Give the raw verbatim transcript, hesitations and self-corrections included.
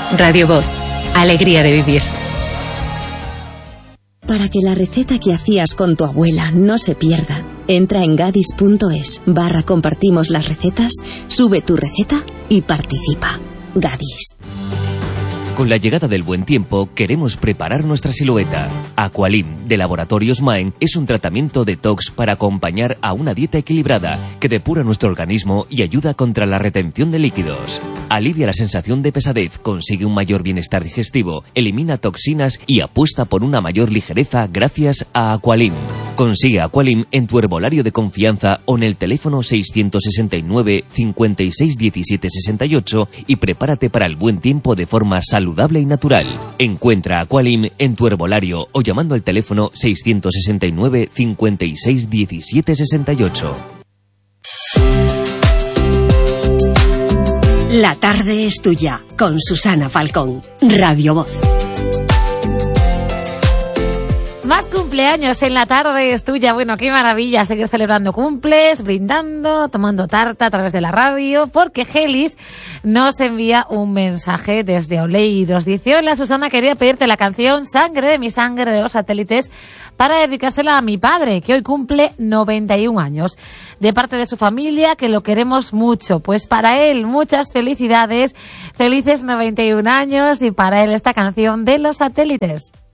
Radio Voz, alegría de vivir. Para que la receta que hacías con tu abuela no se pierda, entra en gadis.es barra compartimos las recetas, sube tu receta y participa. Gadis. Con la llegada del buen tiempo, queremos preparar nuestra silueta. Aqualim, de Laboratorios Maen, es un tratamiento detox para acompañar a una dieta equilibrada que depura nuestro organismo y ayuda contra la retención de líquidos. Alivia la sensación de pesadez, consigue un mayor bienestar digestivo, elimina toxinas y apuesta por una mayor ligereza gracias a Aqualim. Consigue Aqualim en tu herbolario de confianza o en el teléfono seiscientos sesenta y nueve, cincuenta y seis, diecisiete, sesenta y ocho y prepárate para el buen tiempo de forma saludable y natural. Encuentra Aqualim en tu herbolario o llamando al teléfono seiscientos sesenta y nueve, cincuenta y seis, diecisiete, sesenta y ocho. La tarde es tuya, con Susana Falcón, Radio Voz. Más cumpleaños en la tarde es tuya. Bueno, qué maravilla seguir celebrando cumples, brindando, tomando tarta a través de la radio, porque Gelis nos envía un mensaje desde Oleiros. Dice: hola Susana, quería pedirte la canción Sangre de mi sangre de Los Satélites para dedicársela a mi padre, que hoy cumple noventa y un años. De parte de su familia, que lo queremos mucho. Pues para él, muchas felicidades, felices noventa y un años, y para él esta canción de Los Satélites.